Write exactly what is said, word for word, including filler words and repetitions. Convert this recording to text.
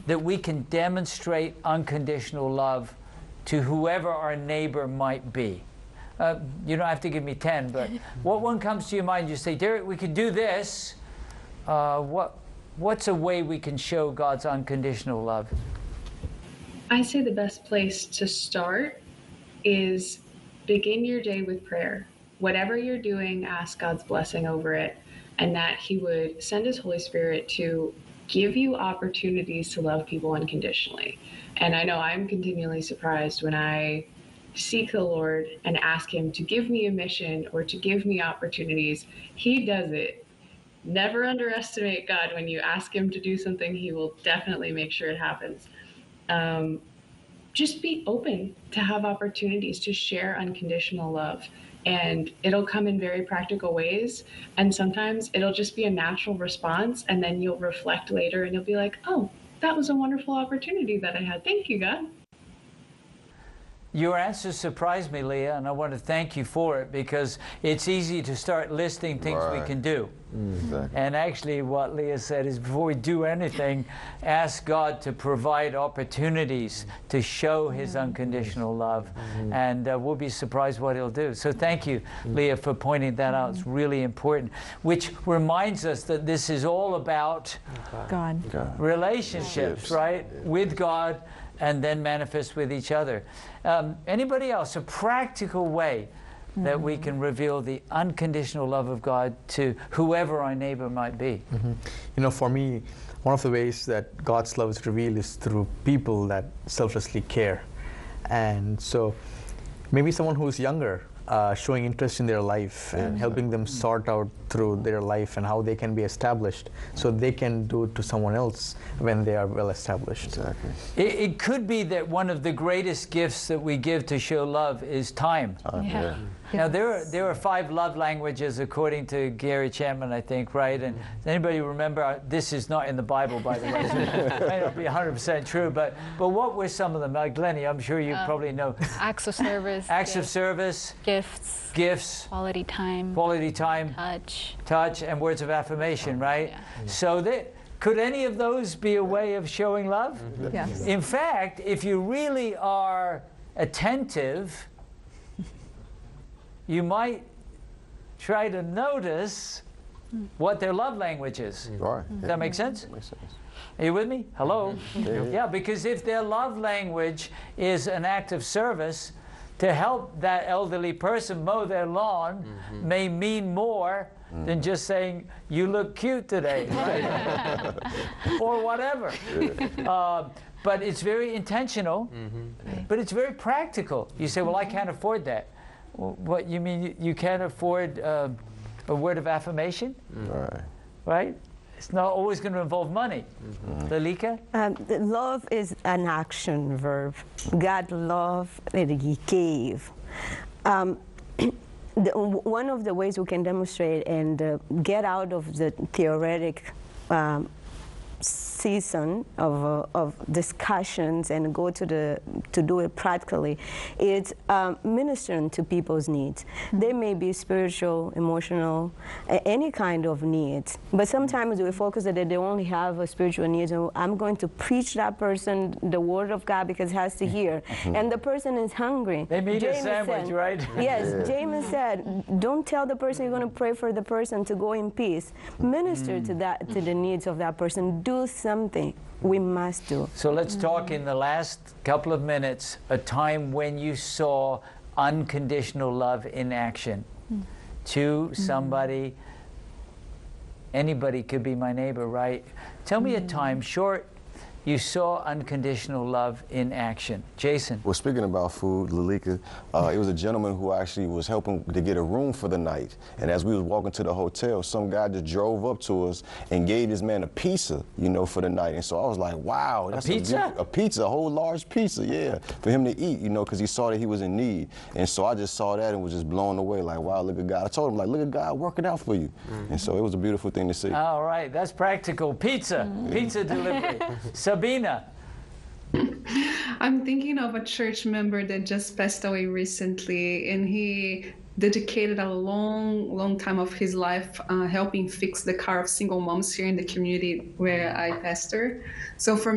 that we can demonstrate unconditional love to whoever our neighbor might be? Uh, you don't have to give me ten, but what one comes to your mind? You say, Derek, we could do this. Uh, what, what's a way we can show God's unconditional love? I say the best place to start is begin your day with prayer. Whatever you're doing, ask God's blessing over it, and that He would send His Holy Spirit to give you opportunities to love people unconditionally. And I know I'm continually surprised when I seek the Lord and ask Him to give me a mission or to give me opportunities. He does it. Never underestimate God. When you ask Him to do something, He will definitely make sure it happens. Um, just be open to have opportunities to share unconditional love. And it'll come in very practical ways. And sometimes it'll just be a natural response. And then you'll reflect later and you'll be like, oh, that was a wonderful opportunity that I had. Thank you, God. Your answer surprised me, Leah, and I want to thank you for it, because it's easy to start listing things right. we can do. Exactly. And actually what Leah said is, before we do anything, ask God to provide opportunities to show His unconditional love. Mm-hmm. And uh, we'll be surprised what He'll do. So thank you, mm-hmm. Leah, for pointing that out. It's really important, which reminds us that this is all about God. God. Relationships, right? With God, and then manifest with each other. Um, anybody else? A practical way mm-hmm. that we can reveal the unconditional love of God to whoever our neighbor might be? Mm-hmm. You know, for me, one of the ways that God's love is revealed is through people that selflessly care. And so maybe someone who's younger, uh, showing interest in their life and yeah. helping them sort out through their life and how they can be established, so they can do it to someone else when they are well established. Exactly. It, it could be that one of the greatest gifts that we give to show love is time. Uh, yeah. yeah. Now, there are, there are five love languages according to Gary Chapman, I think, right? And does anybody remember, this is not in the Bible, by the way, so it may not be one hundred percent true, but, but what were some of them? Uh, Glennie, I'm sure you um, probably know. Acts of service. Acts gifts, of service. Gifts. Gifts. Quality time. Quality time. Touch. Touch, and words of affirmation, right? Yeah. So that, could any of those be a way of showing love? Mm-hmm. Yes. In fact, if you really are attentive, you might try to notice what their love language is. Right. Does that make sense? Makes sense. Are you with me? Hello? Yeah. Yeah, because if their love language is an act of service, to help that elderly person mow their lawn mm-hmm. may mean more mm. than just saying, you look cute today, right? Or whatever. Yeah. Uh, but it's very intentional, mm-hmm. but it's very practical. You say, well, I can't afford that. Well, what, you mean you, you can't afford uh, a word of affirmation? Right. Right? It's not always going to involve money. Mm-hmm. Lalika? Um, love is an action verb. God loved and He gave. Um, the, one of the ways we can demonstrate and uh, get out of the theoretic um, season of, uh, of discussions and go to the to do it practically, it's um, ministering to people's needs. Mm-hmm. They may be spiritual, emotional, uh, any kind of needs. But sometimes we focus that they only have a spiritual needs, and I'm going to preach that person the word of God because it has to hear. Mm-hmm. And the person is hungry. They need James a sandwich, said, right? Yes, yeah. James said, don't tell the person you're going to pray for the person to go in peace. Minister mm-hmm. to that to the needs of that person. Do something. We must do. So let's talk in the last couple of minutes, a time when you saw unconditional love in action mm. to somebody. Anybody could be my neighbor, right? Tell me mm. a time, short, you saw unconditional love in action. Jason. Well, speaking about food, Lalika, uh, it was a gentleman who actually was helping to get a room for the night. And as we was walking to the hotel, some guy just drove up to us and gave this man a pizza, you know, for the night. And so I was like, wow. That's a pizza? A, a pizza, a whole large pizza, yeah, for him to eat, you know, because he saw that he was in need. And so I just saw that and was just blown away, like, wow, look at God. I told him, like, look at God working out for you. Mm-hmm. And so it was a beautiful thing to see. All right, that's practical. Pizza, mm-hmm. pizza delivery. Sabina. I'm thinking of a church member that just passed away recently, and he dedicated a long, long time of his life uh, helping fix the car of single moms here in the community where I pastor. So for